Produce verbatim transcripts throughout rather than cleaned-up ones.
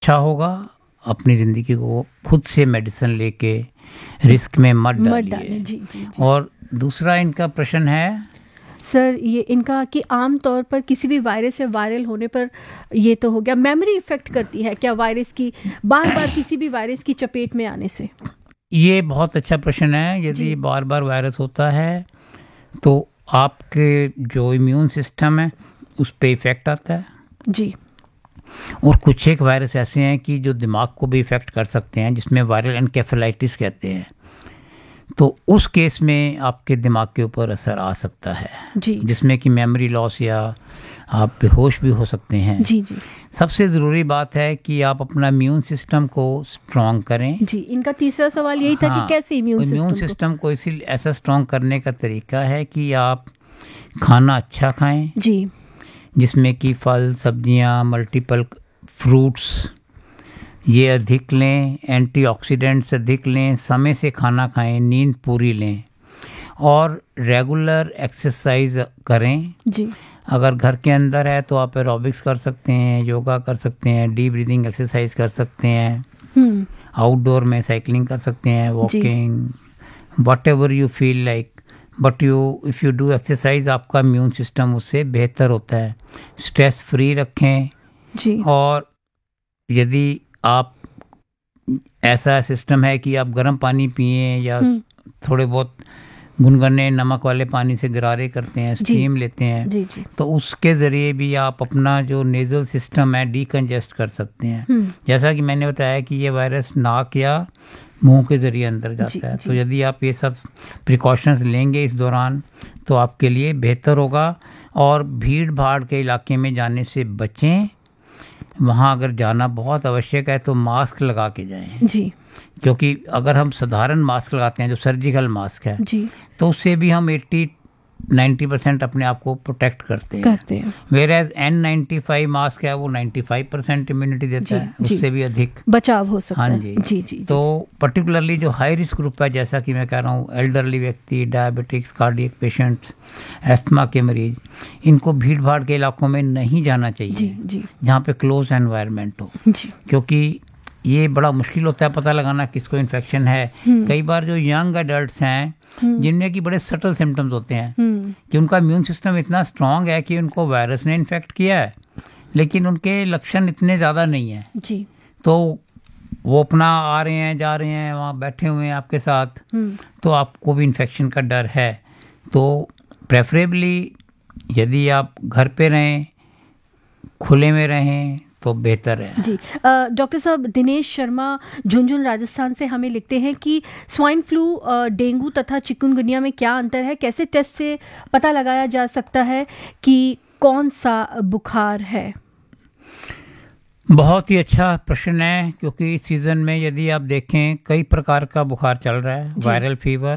अच्छा होगा। अपनी ज़िंदगी को खुद से मेडिसिन लेके रिस्क में मत मत डालिए। डालें। जी जी जी। और दूसरा इनका प्रश्न है सर ये इनका कि आम तौर पर किसी भी वायरस से वायरल होने पर, ये तो हो गया, मेमोरी इफेक्ट करती है क्या वायरस की, बार बार किसी भी वायरस की चपेट में आने से? ये बहुत अच्छा प्रश्न है। यदि जी। बार बार वायरस होता है तो आपके जो इम्यून सिस्टम है उस पे इफ़ेक्ट आता है। जी। और कुछ एक वायरस ऐसे हैं कि जो दिमाग को भी इफ़ेक्ट कर सकते हैं, जिसमें वायरल एनकेफेलाइटिस कहते हैं। तो उस केस में आपके दिमाग के ऊपर असर आ सकता है, जी जिसमें कि मेमोरी लॉस या आप बेहोश भी हो सकते हैं। जी जी सबसे ज़रूरी बात है कि आप अपना इम्यून सिस्टम को स्ट्रॉन्ग करें। जी। इनका तीसरा सवाल यही था हाँ, कि कैसे इम्यून इम्यून सिस्टम सिस्टम को इसी ऐसा स्ट्रॉन्ग करने का तरीका है कि आप खाना अच्छा खाएं, को? जी जिसमें कि फल, सब्जियां, मल्टीपल फ्रूट्स ये अधिक लें, एंटीऑक्सीडेंट्स अधिक लें, समय से खाना खाएं, नींद पूरी लें और रेगुलर एक्सरसाइज करें। जी अगर घर के अंदर है तो आप एरोबिक्स कर सकते हैं, योगा कर सकते हैं, डीप ब्रीदिंग एक्सरसाइज कर सकते हैं, हम्म आउटडोर में साइकिलिंग कर सकते हैं, walking, what ever you feel like. But you if you do exercise आपका इम्यून सिस्टम उससे बेहतर होता है। स्ट्रेस फ्री रखें। जी और यदि आप ऐसा सिस्टम है कि आप गर्म पानी पिए या हम्म, थोड़े बहुत गुनगुने नमक वाले पानी से गरारे करते हैं, स्टीम लेते हैं, जी जी तो उसके ज़रिए भी आप अपना जो नेज़ल सिस्टम है डीकंजेस्ट कर सकते हैं। हम्म, जैसा कि मैंने बताया कि ये वायरस नाक या मुंह के ज़रिए अंदर जी, जाता है। जी। तो यदि आप ये सब प्रिकॉशंस लेंगे इस दौरान तो आपके लिए बेहतर होगा। और भीड़ भाड़ के इलाके में जाने से बचें। वहाँ अगर जाना बहुत आवश्यक है तो मास्क लगा के जाएं, जी क्योंकि अगर हम साधारण मास्क लगाते हैं जो सर्जिकल मास्क है जी तो उससे भी हम अस्सी नब्बे परसेंट अपने आप को प्रोटेक्ट करते हैं। करते हैं। Where as an ninety five mask है वो पचानवे परसेंट इम्यूनिटी देता जी, है, जी। उससे भी अधिक बचाव हो सकता हाँ है। जी जी जी तो पर्टिकुलरली जो हाई रिस्क ग्रुप है, जैसा कि मैं कह रहा हूँ, एल्डरली व्यक्ति, डायबिटिक्स, कार्डियक पेशेंट्स, एस्थमा के मरीज, इनको भीड़ भाड़ के इलाकों में नहीं जाना जी चाहिए जी जहाँ पे क्लोज एनवायरनमेंट हो, जी क्योंकि ये बड़ा मुश्किल होता है पता लगाना किसको इन्फेक्शन है। हम्म, कई बार जो यंग एडल्ट्स हैं हम्म, जिनमें कि बड़े सटल सिम्टम्स होते हैं हम्म, कि उनका इम्यून सिस्टम इतना स्ट्रांग है कि उनको वायरस ने इन्फेक्ट किया है लेकिन उनके लक्षण इतने ज़्यादा नहीं हैं, जी तो वो अपना आ रहे हैं, जा रहे हैं, वहाँ बैठे हुए हैं आपके साथ, हम्म, तो आपको भी इन्फेक्शन का डर है। तो प्रेफरेबली यदि आप घर पे रहें, खुले में रहें तो बेहतर है। जी। अ, डॉक्टर साहब, दिनेश शर्मा झुंझुनू राजस्थान से हमें लिखते हैं कि स्वाइन फ्लू, अ, डेंगू तथा चिकनगुनिया में क्या अंतर है? कैसे टेस्ट से पता लगाया जा सकता है कि कौन सा बुखार है? बहुत ही अच्छा प्रश्न है, क्योंकि इस सीज़न में यदि आप देखें कई प्रकार का बुखार चल रहा है। जी। Viral fever,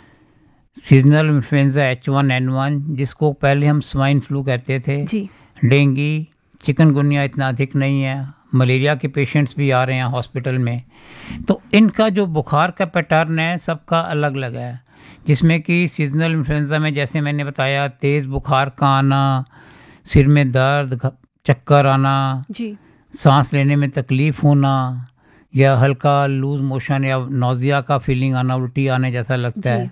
seasonal influenza H one N one जिसको पहले हम स्वाइन फ्लू कहते थे, जी डेंगी, चिकनगुनिया इतना अधिक नहीं है, मलेरिया के पेशेंट्स भी आ रहे हैं हॉस्पिटल में। तो इनका जो बुखार का पैटर्न है सबका अलग अलग है, जिसमें कि सीजनल इन्फ्लुएंजा में जैसे मैंने बताया तेज़ बुखार का आना, सिर में दर्द, घ- चक्कर आना, जी सांस लेने में तकलीफ होना या हल्का लूज मोशन या नौजिया का फीलिंग आना, उल्टी आने जैसा लगता जी। है।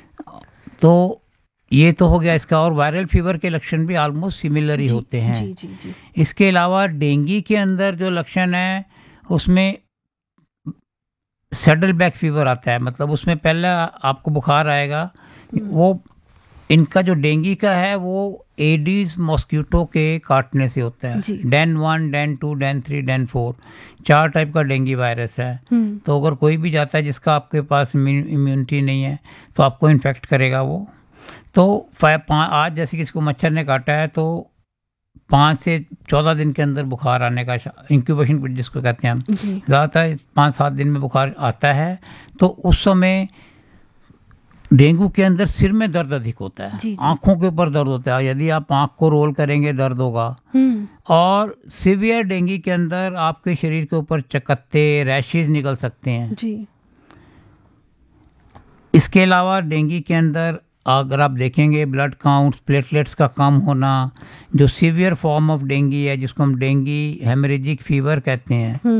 तो ये तो हो गया इसका। और वायरल फीवर के लक्षण भी ऑलमोस्ट सिमिलर ही जी, होते हैं। जी जी जी इसके अलावा डेंगी के अंदर जो लक्षण है उसमें सैडल बैक फीवर आता है, मतलब उसमें पहले आपको बुखार आएगा। वो इनका जो डेंगी का है वो एडीज मॉस्किटो के काटने से होता है। जी। Dane one, Dane to, Dane three, Dane four, चार टाइप का डेंगी वायरस है। हम्म, तो अगर कोई भी जाता है जिसका आपके पास इम्यूनिटी नहीं है तो आपको इन्फेक्ट करेगा वो। तो फाइव आज जैसे किसी को मच्छर ने काटा है तो पाँच से चौदह दिन के अंदर बुखार आने का इंक्यूबेशन पीरियड जिसको कहते हैं हम, जी ज़्यादातर पाँच सात दिन में बुखार आता है। तो उस समय डेंगू के अंदर सिर में दर्द अधिक होता है, जी, जी। आंखों के ऊपर दर्द होता है, यदि आप आंख को रोल करेंगे दर्द होगा। हम्म, और सीवियर डेंगू के अंदर आपके शरीर के ऊपर चकत्ते, रैशेज निकल सकते हैं। जी इसके अलावा डेंगू के अंदर अगर आप देखेंगे ब्लड काउंट्स, प्लेटलेट्स का कम होना, जो सीवियर फॉर्म ऑफ डेंगू है जिसको हम डेंगू हेमरेजिक फीवर कहते हैं,